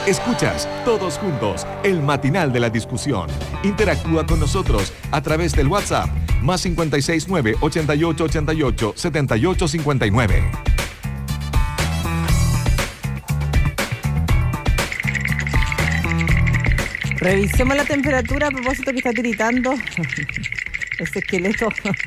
Escuchas Todos Juntos, el matinal de la discusión. Interactúa con nosotros a través del WhatsApp, más 569 8888 7859. Revisemos la temperatura a propósito que está tiritando ese esqueleto.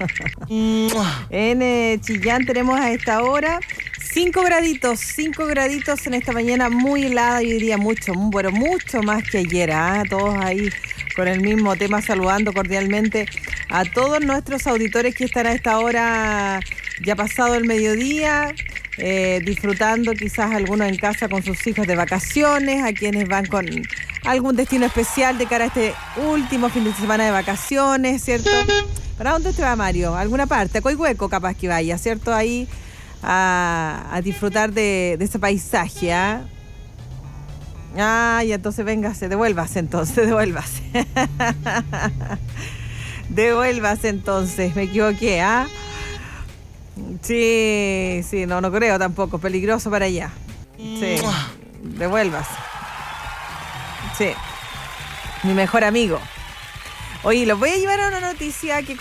En Chillán tenemos a esta hora 5 graditos en esta mañana muy helada, yo diría mucho más que ayer, todos ahí con el mismo tema, saludando cordialmente a todos nuestros auditores que están a esta hora ya pasado el mediodía, disfrutando quizás algunos en casa con sus hijos de vacaciones, a quienes van con algún destino especial de cara a este último fin de semana de vacaciones, ¿cierto? ¿Para dónde te va, Mario? ¿Alguna parte? A Coihueco capaz que vaya, ¿cierto? Ahí a disfrutar de ese paisaje, y entonces véngase, devuélvase. Devuélvase entonces, me equivoqué, Sí, no creo tampoco, peligroso para allá. Sí, devuélvase. Sí, mi mejor amigo. Oye, los voy a llevar a una noticia que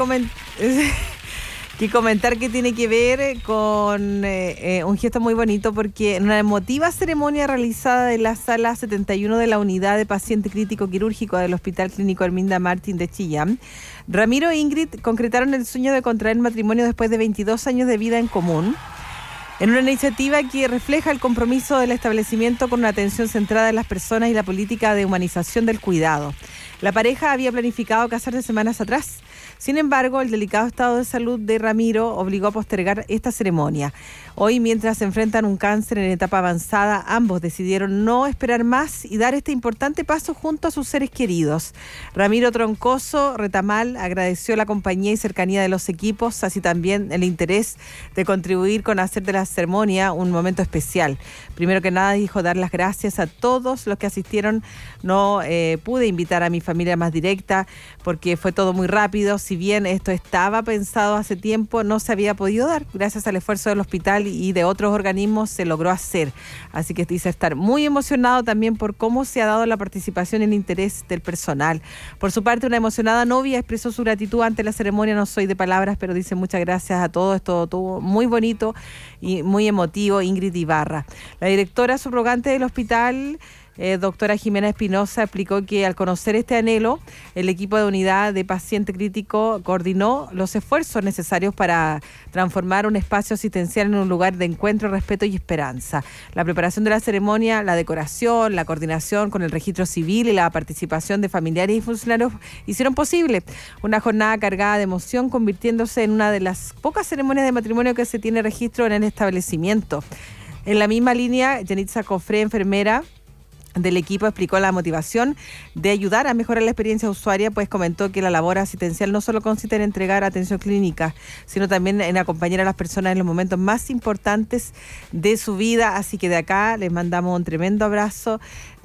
comentar que tiene que ver con un gesto muy bonito, porque en una emotiva ceremonia realizada en la sala 71 de la unidad de paciente crítico quirúrgico del Hospital Clínico Herminda Martín de Chillán, Ramiro e Ingrid concretaron el sueño de contraer matrimonio después de 22 años de vida en común, en una iniciativa que refleja el compromiso del establecimiento con una atención centrada en las personas y la política de humanización del cuidado. La pareja había planificado casarse semanas atrás. Sin embargo, el delicado estado de salud de Ramiro obligó a postergar esta ceremonia. Hoy, mientras se enfrentan un cáncer en etapa avanzada, ambos decidieron no esperar más y dar este importante paso junto a sus seres queridos. Ramiro Troncoso Retamal agradeció la compañía y cercanía de los equipos, así también el interés de contribuir con hacer de la ceremonia un momento especial. Primero que nada, dijo dar las gracias a todos los que asistieron. No pude invitar a mi familia más directa porque fue todo muy rápido. Si bien esto estaba pensado hace tiempo, no se había podido dar. Gracias al esfuerzo del hospital y de otros organismos se logró hacer. Así que dice estar muy emocionado también por cómo se ha dado la participación y el interés del personal. Por su parte, una emocionada novia expresó su gratitud ante la ceremonia. No soy de palabras, pero dice muchas gracias a todos. Esto estuvo muy bonito y muy emotivo. Ingrid Ibarra, la directora subrogante del hospital, doctora Jimena Espinosa, explicó que al conocer este anhelo, el equipo de unidad de paciente crítico coordinó los esfuerzos necesarios para transformar un espacio asistencial en un lugar de encuentro, respeto y esperanza. La preparación de la ceremonia, la decoración, la coordinación con el registro civil y la participación de familiares y funcionarios hicieron posible una jornada cargada de emoción, convirtiéndose en una de las pocas ceremonias de matrimonio que se tiene registro en el establecimiento. En la misma línea, Yanitza Cofré, enfermera del equipo, explicó la motivación de ayudar a mejorar la experiencia usuaria, pues comentó que la labor asistencial no solo consiste en entregar atención clínica, sino también en acompañar a las personas en los momentos más importantes de su vida. Así que de acá les mandamos un tremendo abrazo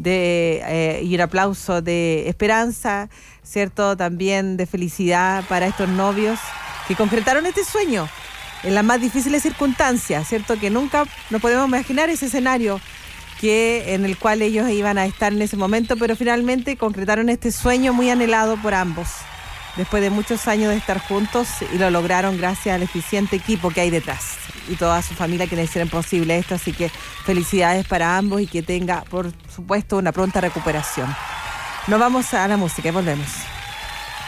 y un aplauso de esperanza, ¿cierto? También de felicidad para estos novios que concretaron este sueño en las más difíciles circunstancias, ¿cierto? Que nunca nos podemos imaginar ese escenario en el cual ellos iban a estar en ese momento, pero finalmente concretaron este sueño muy anhelado por ambos, después de muchos años de estar juntos, y lo lograron gracias al eficiente equipo que hay detrás y toda su familia que hicieron posible esto. Así que felicidades para ambos y que tenga, por supuesto, una pronta recuperación. Nos vamos a la música y volvemos.